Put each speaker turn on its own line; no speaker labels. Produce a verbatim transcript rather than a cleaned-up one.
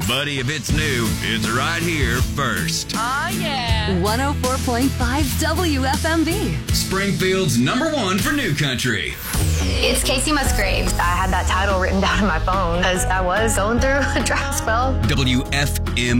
Buddy, if it's new, it's right here first.
Oh, yeah.
one oh four point five W F M V.
Springfield's number one for new country.
It's Casey Musgraves. I had that title written down on my phone because I was going through a dry spell.
W F M